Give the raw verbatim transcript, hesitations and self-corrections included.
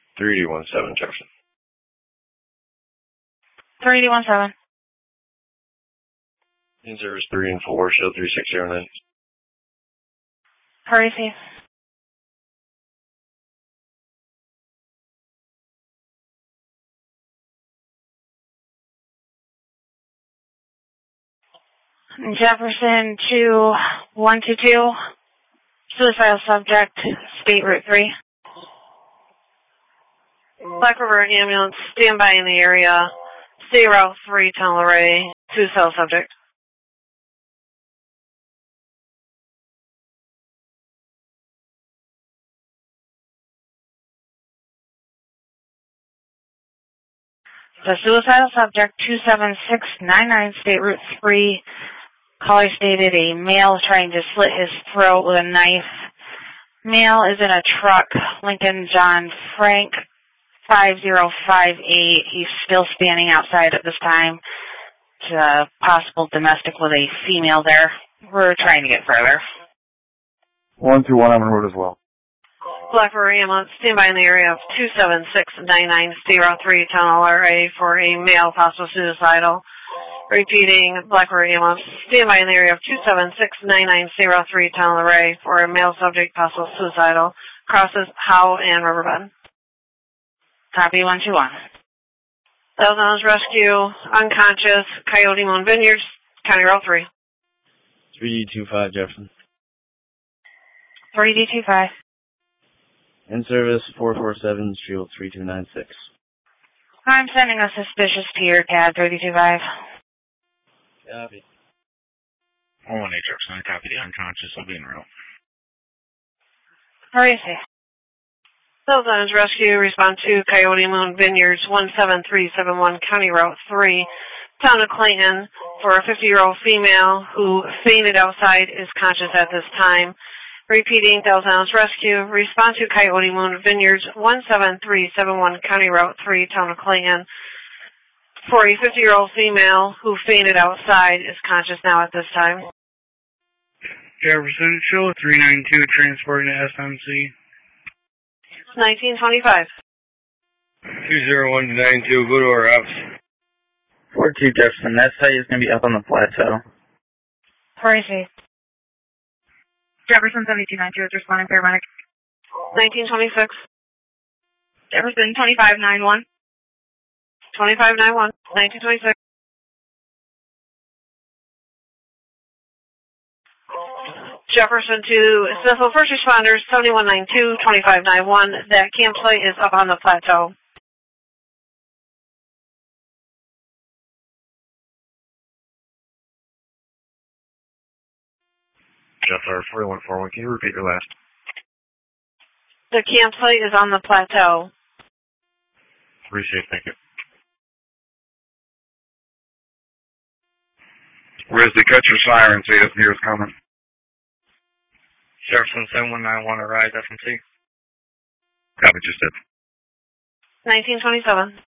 three D one seven Jefferson. three D one seven. In service three and four, show three six zero nine. Hurry, see. Jefferson two one two two. Suicidal subject, State Route three. Black River ambulance, stand by in the area. State Route three, Tunnel Array, suicidal subject. The suicidal subject, two seven six nine nine, State Route three. Caller stated a male trying to slit his throat with a knife. Male is in a truck, Lincoln John Frank, five zero five eight. He's still standing outside at this time. It's a possible domestic with a female there. We're trying to get further. one two one on the road as well. Black River ambulance, stand by in the area of two seven six nine nine, State Route three, Tunnel Array for a male possible suicidal. Repeating, Black River ambulance, stand by in the area of two seven six nine nine, State Route three, Tunnel Array for a male subject possible suicidal. Crosses Howe and Riverbend. Copy one two one. Thousand Rescue, unconscious, Coyote Moon Vineyards, County Road three. three D two five Jefferson. three D two five. In service four four seven, Shield three two nine six. I'm sending a suspicious to your cab, three D two five. Copy. one one eight Jefferson, I copy the unconscious, will be en route. Hurry, see. Thousand Rescue, respond to Coyote Moon Vineyards, one seven three seven one, County Route three, Town of Clayton, for a fifty-year-old female who fainted outside, is conscious at this time. Repeating, Thousand Rescue, respond to Coyote Moon Vineyards, one seven three seven one, County Route three, Town of Clayton, for a fifty-year-old female who fainted outside, is conscious now at this time. Jefferson, show three nine two, transporting to S M C. nineteen twenty-five. two zero one nine two, go to our ops. four two Jefferson, that site is going to be up on the plateau. Hurry, see. Jefferson seventy-two ninety-two is responding paramedic. nineteen twenty-six. Jefferson twenty-five ninety-one. twenty-five ninety-one. nineteen twenty-six. Jefferson to Smithville First Responders, seventy-one ninety-two, twenty-five ninety-one. That campsite is up on the plateau. Jeff R forty-one forty-one, can you repeat your last? The campsite is on the plateau. Appreciate it, thank you. Where's the catcher siren? See if nearest coming. Jefferson seven one nine one, arise F M C. Copy, just did. nineteen twenty-seven.